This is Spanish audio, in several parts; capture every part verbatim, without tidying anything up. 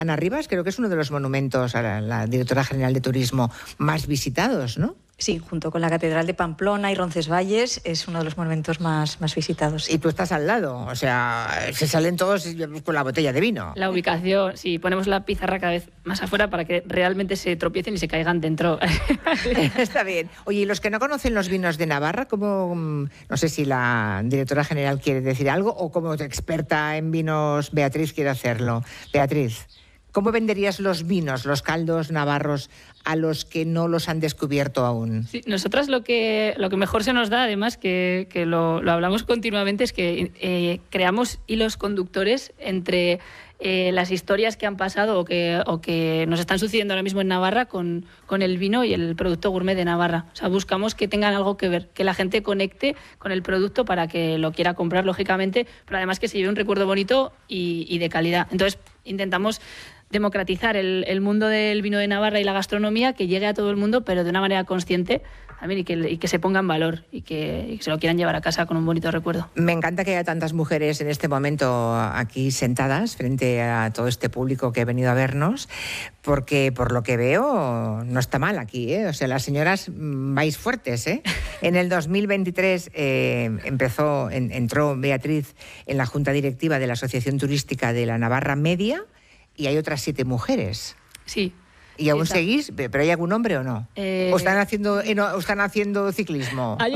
Ana Rivas creo que es uno de los monumentos a la, la directora general de Turismo más visitados, ¿no? Sí, junto con la Catedral de Pamplona y Roncesvalles es uno de los monumentos más, más visitados. Y tú estás al lado, o sea, se salen todos con la botella de vino. La ubicación, sí, ponemos la pizarra cada vez más afuera para que realmente se tropiecen y se caigan dentro. Está bien. Oye, y los que no conocen los vinos de Navarra, ¿cómo, no sé si la directora general quiere decir algo o como experta en vinos Beatriz quiere hacerlo? Beatriz, ¿cómo venderías los vinos, los caldos navarros, a los que no los han descubierto aún? Sí, nosotras lo que, lo que mejor se nos da, además, que, que lo, lo hablamos continuamente, es que eh, creamos hilos conductores entre eh, las historias que han pasado o que, o que nos están sucediendo ahora mismo en Navarra con, con el vino y el producto gourmet de Navarra. O sea, buscamos que tengan algo que ver, que la gente conecte con el producto para que lo quiera comprar, lógicamente, pero además que se lleve un recuerdo bonito y, y de calidad. Entonces, intentamos democratizar el, el mundo del vino de Navarra y la gastronomía, que llegue a todo el mundo, pero de una manera consciente también y que, y que se ponga en valor y que, y que se lo quieran llevar a casa con un bonito recuerdo. Me encanta que haya tantas mujeres en este momento aquí sentadas frente a todo este público que ha venido a vernos, porque por lo que veo no está mal aquí, ¿eh? O sea, las señoras vais fuertes, ¿eh? En el dos mil veintitrés eh, empezó, en, entró Beatriz en la Junta Directiva de la Asociación Turística de la Navarra Media, y hay otras siete mujeres. Sí. ¿Y aún Exacto. seguís? ¿Pero hay algún hombre o no? Eh... ¿O están haciendo, o están haciendo ciclismo? Hay,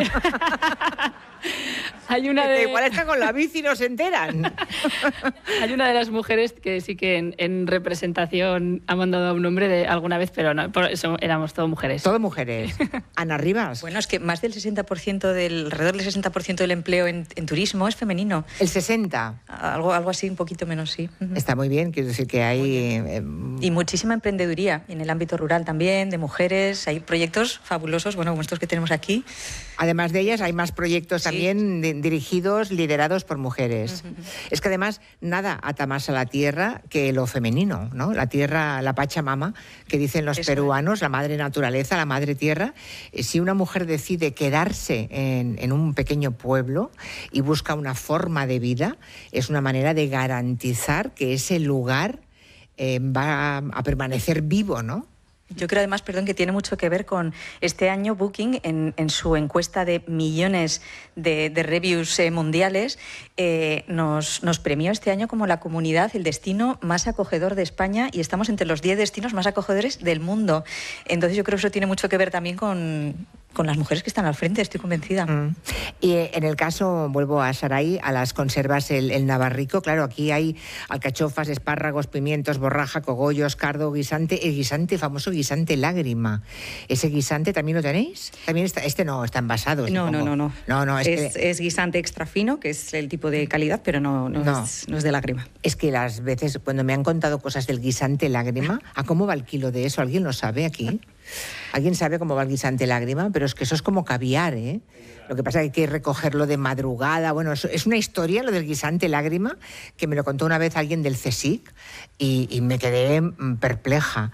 hay una de... Igual están con la bici y no se enteran. Hay una de las mujeres que sí que en, en representación ha mandado a un hombre de alguna vez, pero no, por eso éramos todo mujeres. Todo mujeres. Ana Rivas. Bueno, es que más del sesenta por ciento del, alrededor del sesenta por ciento del empleo en, en turismo es femenino. ¿El sesenta? Algo, algo así, un poquito menos, sí. Está muy bien, quiero decir que hay... Eh, y muchísima emprendeduría en el ámbito rural también, de mujeres. Hay proyectos fabulosos, bueno, como estos que tenemos aquí. Además de ellas, hay más proyectos sí. también de, dirigidos, liderados por mujeres. Uh-huh. Es que además nada ata más a la tierra que lo femenino, ¿no? La tierra, la Pachamama, que dicen los Eso peruanos, es. La madre naturaleza, la madre tierra. Si una mujer decide quedarse en, en un pequeño pueblo y busca una forma de vida, es una manera de garantizar que ese lugar eh, va a permanecer vivo, ¿no? Yo creo además, perdón, que tiene mucho que ver con este año Booking en, en su encuesta de millones de, de reviews eh, mundiales eh, nos, nos premió este año como la comunidad, el destino más acogedor de España, y estamos entre los diez destinos más acogedores del mundo. Entonces yo creo que eso tiene mucho que ver también con, con las mujeres que están al frente, estoy convencida. Mm. Y en el caso, vuelvo a Saray, a las conservas el, el navarrico, claro, aquí hay alcachofas, espárragos, pimientos, borraja, cogollos, cardo, guisante, el guisante famoso guisante lágrima. ¿Ese guisante también lo tenéis? También está, este no está envasado. No, no, no, no. No, no, es, es, que... es guisante extra fino, que es el tipo de calidad, pero no, no, no. Es, no es de lágrima. Es que las veces, cuando me han contado cosas del guisante lágrima, ¿a cómo va el kilo de eso? ¿Alguien lo sabe aquí? ¿Alguien sabe cómo va el guisante lágrima? Pero es que eso es como caviar, ¿eh? Lo que pasa es que hay que recogerlo de madrugada. Bueno, es una historia lo del guisante lágrima, que me lo contó una vez alguien del CSIC y, y me quedé perpleja.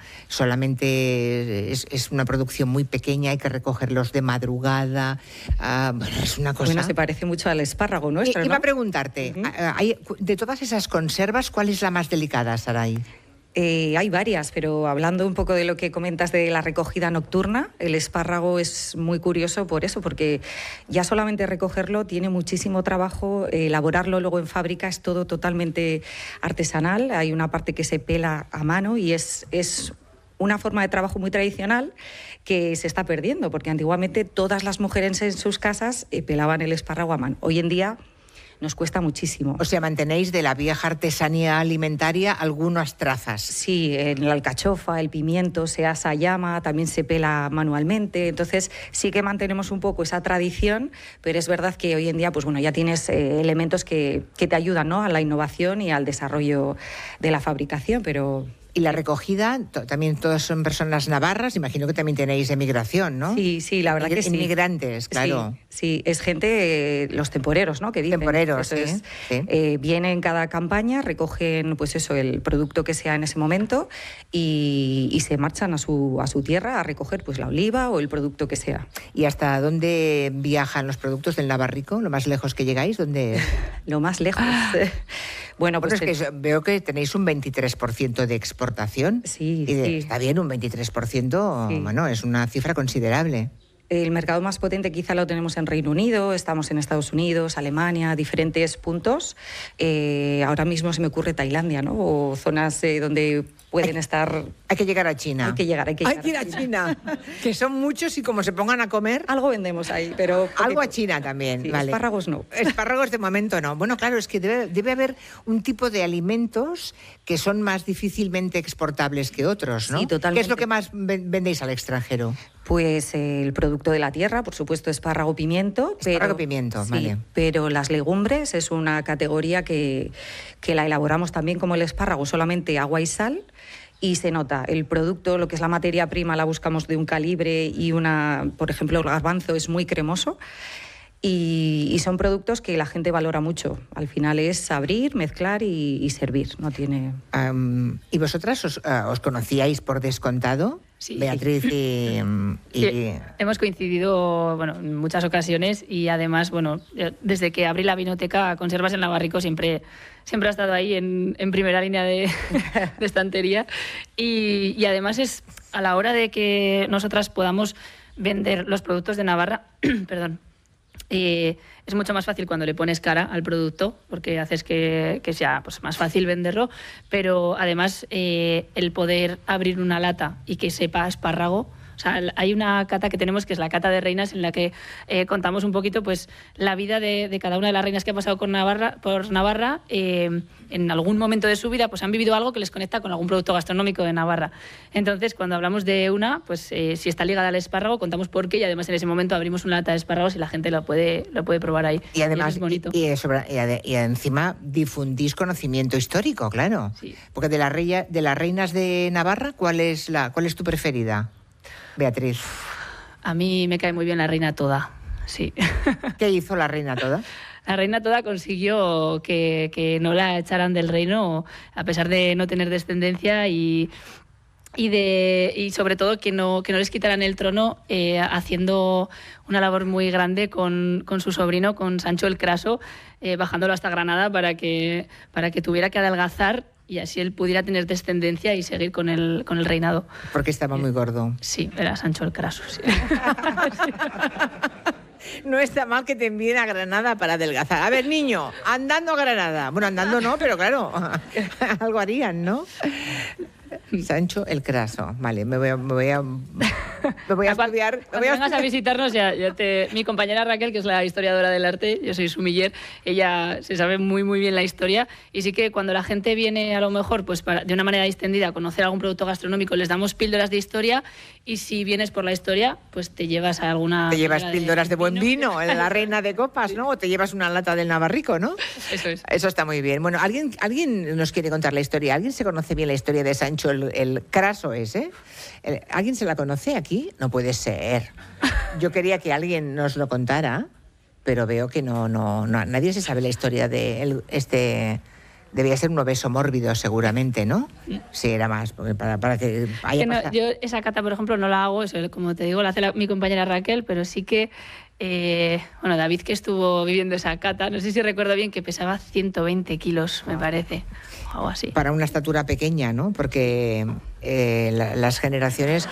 Solamente es, es una producción muy pequeña, hay que recogerlos de madrugada. Uh, bueno, es una cosa... Bueno, se parece mucho al espárrago nuestro, I, Iba ¿no? a preguntarte, uh-huh. hay, de todas esas conservas, ¿cuál es la más delicada, Saray? Eh, hay varias, pero hablando un poco de lo que comentas de la recogida nocturna, el espárrago es muy curioso por eso, porque ya solamente recogerlo tiene muchísimo trabajo, eh, elaborarlo luego en fábrica es todo totalmente artesanal, hay una parte que se pela a mano y es... es una forma de trabajo muy tradicional que se está perdiendo, porque antiguamente todas las mujeres en sus casas eh, pelaban el espárrago a mano. Hoy en día nos cuesta muchísimo. O sea, mantenéis de la vieja artesanía alimentaria algunas trazas. Sí, en la alcachofa, el pimiento se asa a llama, también se pela manualmente, entonces sí que mantenemos un poco esa tradición, pero es verdad que hoy en día pues bueno, ya tienes eh, elementos que, que te ayudan, ¿no?, a la innovación y al desarrollo de la fabricación, pero... Y la recogida, también todos son personas navarras, imagino que también tenéis emigración, ¿no? Sí, sí, la verdad que sí. Inmigrantes, claro. Sí. Sí, es gente, eh, los temporeros, ¿no? Que dicen. Temporeros, eso sí, es. sí. Eh, vienen cada campaña, recogen, pues eso, el producto que sea en ese momento y, y se marchan a su, a su tierra a recoger, pues la oliva o el producto que sea. ¿Y hasta dónde viajan los productos del Navarrico? ¿Lo más lejos que llegáis? ¿Dónde? Lo más lejos. Bueno, pues bueno, es que veo que tenéis un veintitrés por ciento de exportación. Sí, y de, sí. Está bien, un veintitrés por ciento, sí. Bueno, es una cifra considerable. El mercado más potente quizá lo tenemos en Reino Unido, estamos en Estados Unidos, Alemania, diferentes puntos. Eh, ahora mismo se me ocurre Tailandia, ¿no? O zonas eh, donde pueden hay, estar... Hay que llegar a China. Hay que llegar, hay que llegar. Hay que ir a China, que son muchos y como se pongan a comer... Algo vendemos ahí, pero... Algo a China también, sí, vale. Espárragos no. Espárragos de momento no. Bueno, claro, es que debe, debe haber un tipo de alimentos que son más difícilmente exportables que otros, ¿no? Sí, totalmente. ¿Qué es lo que más vendéis al extranjero? Pues eh, el producto de la tierra, por supuesto, espárrago, pimiento. Espárrago, pero, pimiento, sí, vale. Pero las legumbres es una categoría que, que la elaboramos también como el espárrago, solamente agua y sal. Y se nota, el producto, lo que es la materia prima, la buscamos de un calibre y una, por ejemplo, el garbanzo es muy cremoso. Y, y son productos que la gente valora mucho. Al final es abrir, mezclar y, y servir. No tiene... Um, ¿Y vosotras os, uh, os conocíais por descontado? Sí. Beatriz y, y... Sí, hemos coincidido, bueno, en muchas ocasiones y además, bueno, desde que abrí la vinoteca Conservas en Navarrico siempre, siempre ha estado ahí en, en primera línea de, de estantería y, y además es a la hora de que nosotras podamos vender los productos de Navarra, perdón, Eh, es mucho más fácil cuando le pones cara al producto porque haces que, que sea pues, más fácil venderlo, pero además eh, el poder abrir una lata y que sepa espárrago. O sea, hay una cata que tenemos que es la cata de reinas en la que eh, contamos un poquito pues la vida de, de cada una de las reinas que ha pasado con Navarra, por Navarra. Eh, en algún momento de su vida pues han vivido algo que les conecta con algún producto gastronómico de Navarra. Entonces, cuando hablamos de una, pues eh, si está ligada al espárrago, contamos por qué y además en ese momento abrimos una lata de espárragos y la gente lo puede, lo puede probar ahí. Y además, y es bonito. Y, y, sobre, y, ade, y encima difundís conocimiento histórico, claro. Sí. Porque de, la reya, de las reinas de Navarra, ¿cuál es, la, ¿cuál es tu preferida? Beatriz. A mí me cae muy bien la reina toda, sí. ¿Qué hizo la reina toda? La reina toda consiguió que, que no la echaran del reino, a pesar de no tener descendencia y, y, de, y sobre todo que no, que no les quitaran el trono, eh, haciendo una labor muy grande con, con su sobrino, con Sancho el Craso, eh, bajándolo hasta Granada para que, para que tuviera que adelgazar y así él pudiera tener descendencia y seguir con el, con el reinado. Porque estaba muy gordo. Sí, era Sancho el Craso, sí. No está mal que te envíen a Granada para adelgazar. A ver, niño, andando a Granada. Bueno, andando no, pero claro, algo harían, ¿no? Sancho el Craso. Vale, me voy a, me voy a, me voy a cuando, estudiar. Cuando voy a vengas a visitarnos, ya, ya te, mi compañera Raquel, que es la historiadora del arte, yo soy su miller, ella se sabe muy muy bien la historia y sí que cuando la gente viene a lo mejor pues para, de una manera distendida a conocer algún producto gastronómico, les damos píldoras de historia y si vienes por la historia, pues te llevas a alguna... Te llevas píldoras de, de buen vino, vino en la reina de copas, ¿no? O te llevas una lata del Navarrico, ¿no? Eso es. Eso está muy bien. Bueno, ¿alguien, alguien nos quiere contar la historia? ¿Alguien se conoce bien la historia de Sancho el, el Craso ese? ¿El, ¿Alguien se la conoce aquí? No puede ser. Yo quería que alguien nos lo contara, pero veo que no, no, no nadie se sabe la historia de el, este... Debía ser un obeso mórbido, seguramente, ¿no? Sí, era más, porque para, para que haya que no, yo esa cata, por ejemplo, no la hago, eso, como te digo, la hace la, mi compañera Raquel, pero sí que, eh, bueno, David, que estuvo viviendo esa cata, no sé si recuerdo bien, que pesaba ciento veinte kilos, me parece, o algo así. Para una estatura pequeña, ¿no? Porque eh, la, las generaciones...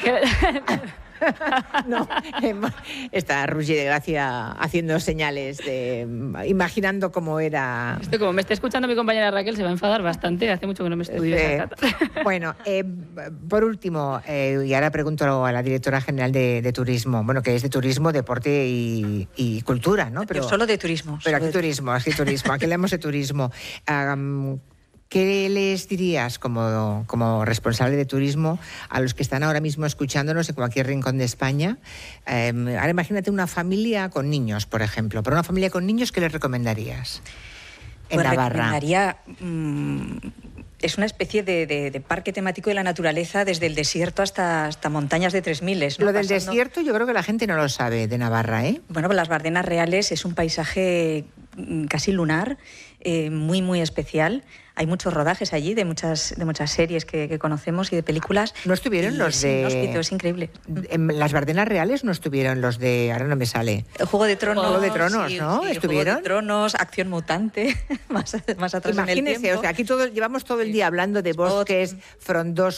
No, está Rugi de Gracia haciendo señales, de, imaginando cómo era... Esto, como me está escuchando mi compañera Raquel, se va a enfadar bastante, hace mucho que no me estudio eh, esa cata. Bueno, eh, por último, eh, y ahora pregunto a la directora general de, de Turismo, bueno, que es de Turismo, Deporte y, y Cultura, ¿no? Pero, solo de turismo. Pero aquí turismo, aquí turismo, aquí hablamos de turismo. Um, ¿Qué les dirías como, como responsable de turismo a los que están ahora mismo escuchándonos en cualquier rincón de España? Eh, ahora imagínate una familia con niños, por ejemplo. Para una familia con niños, ¿qué les recomendarías en pues Navarra? Recomendaría mmm, es una especie de, de, de parque temático de la naturaleza desde el desierto hasta, hasta montañas de tres miles, ¿no? Lo del Pasando... desierto yo creo que la gente no lo sabe de Navarra, ¿eh? Bueno, pues las Bardenas Reales es un paisaje casi lunar, eh, muy, muy especial. Hay muchos rodajes allí de muchas, de muchas series que, que conocemos y de películas. ¿No estuvieron los es de...? inhóspito, es increíble. En las Bardenas Reales no estuvieron los de... Ahora no me sale. El Juego de Tronos. Juego de Tronos, sí, ¿no? Sí, ¿Estuvieron? Juego de Tronos, Acción Mutante, más, más atrás en el Imagínense, tiempo. o sea, aquí todo, llevamos todo el día hablando de bosques frondosos,